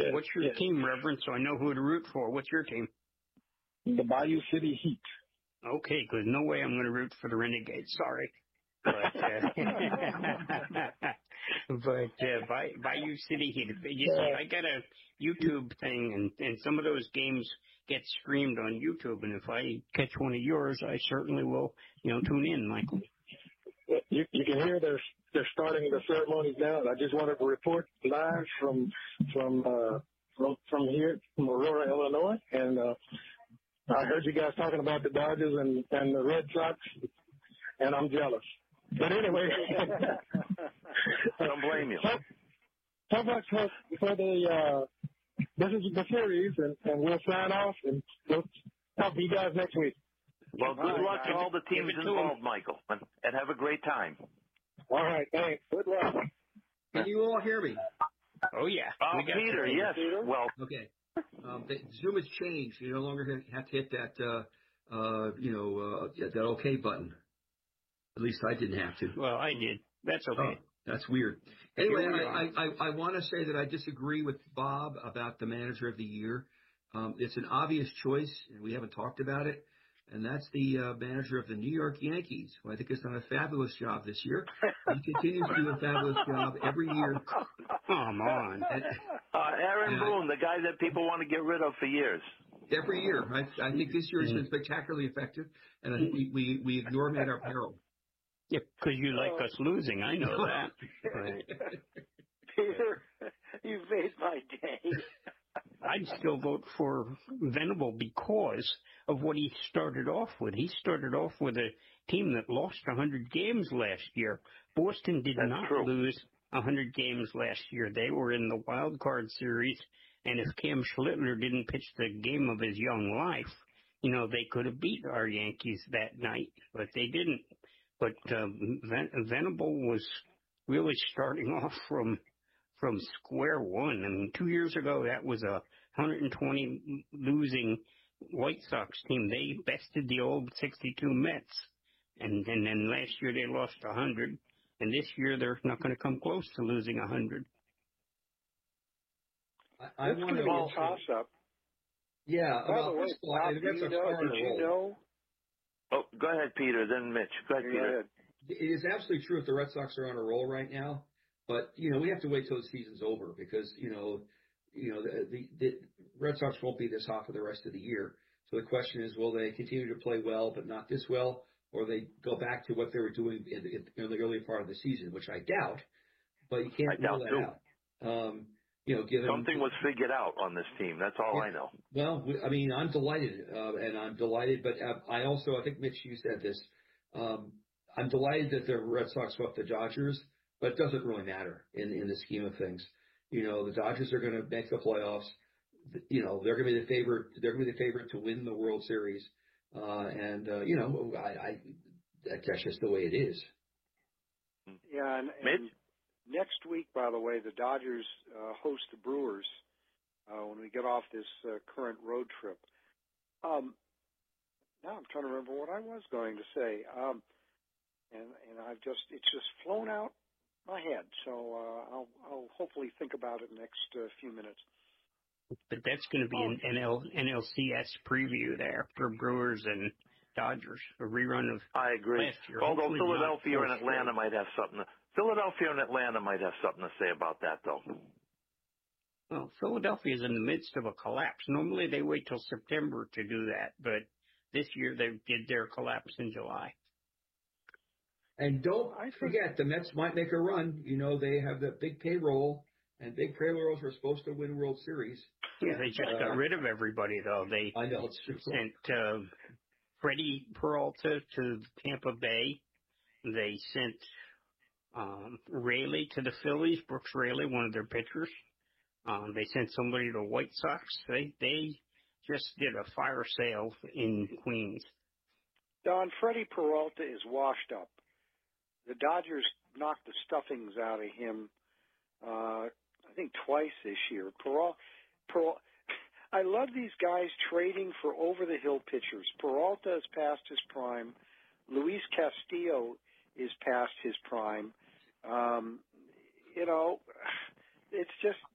What's your team, Reverend? So I know who to root for. What's your team? The Bayou City Heat. Okay, because no way I'm going to root for the Renegades. Sorry. But Bayou City Heat. You see, I got a YouTube thing, and some of those games get streamed on YouTube. And if I catch one of yours, I certainly will, tune in, Michael. You can hear they're starting the ceremonies now. And I just wanted to report live from here, from Aurora, Illinois, and I heard you guys talking about the Dodgers and the Red Sox, and I'm jealous. But anyway, I don't blame you. So much for the this is the series, and we'll sign off, and we'll talk to you guys next week. Well, good luck to all the teams involved, Michael, and have a great time. All right, thanks. Good luck. Can you all hear me? Oh, yeah. Peter, yes. Peter? Well, okay. Zoom has changed. You no longer have to hit that, that OK button. At least I didn't have to. Well, I did. That's okay. Oh, that's weird. Anyway, I want to say that I disagree with Bob about the manager of the year. It's an obvious choice, and we haven't talked about it, and that's the manager of the New York Yankees, who I think has done a fabulous job this year. He continues to do a fabulous job every year. Come on. Aaron Boone, the guy that people want to get rid of for years. Every year. I think this year has been spectacularly effective, and I think we ignore him at our peril. Yeah, because you like us losing. I know that. Right. Peter, you've made my day. I'd still vote for Venable because of what he started off with. He started off with a team that lost 100 games last year. Boston did not lose 100 games last year. They were in the wild card series, and if Cam Schlittler didn't pitch the game of his young life, they could have beat our Yankees that night, but they didn't. But Venable was really starting off from square one. I mean, 2 years ago, that was a 120 losing White Sox team. They bested the old 62 Mets. And then last year they lost 100. And this year they're not going to come close to losing 100. I want to be a toss-up. Yeah. By the way, Bob, did you know? Oh, go ahead, Peter, then Mitch. Go ahead, Peter. It is absolutely true if the Red Sox are on a roll right now. But, we have to wait till the season's over because, the Red Sox won't be this hot for the rest of the year. So the question is, will they continue to play well but not this well, or they go back to what they were doing in the early part of the season, which I doubt, but you can't rule that out. Something was figured out on this team. That's all I know. Well, I'm delighted, but I think, Mitch, you said this. I'm delighted that the Red Sox swept the Dodgers, but it doesn't really matter in the scheme of things. The Dodgers are going to make the playoffs. They're going to be the favorite. They're going to be the favorite to win the World Series. That's just the way it is. Yeah, and next week, by the way, the Dodgers host the Brewers when we get off this current road trip. Now I'm trying to remember what I was going to say, and it's just flown out my head. So I'll hopefully think about it next few minutes. But that's going to be an NLCS preview there for Brewers and Dodgers, a rerun of I agree. last year. Although Hopefully Philadelphia and Atlanta might have something to say about that, though. Well, Philadelphia is in the midst of a collapse. Normally they wait till September to do that, but this year they did their collapse in July. And don't forget, the Mets might make a run. They have that big payroll, and big payrolls are supposed to win World Series. Yeah, they just got rid of everybody, though. I know, it's true. Sent Freddie Peralta to Tampa Bay. They sent Raley to the Phillies, Brooks Raley, one of their pitchers. They sent somebody to the White Sox. They just did a fire sale in Queens. Don, Freddie Peralta is washed up. The Dodgers knocked the stuffings out of him, I think twice this year. I love these guys trading for over-the-hill pitchers. Peralta is past his prime. Luis Castillo is past his prime. It's just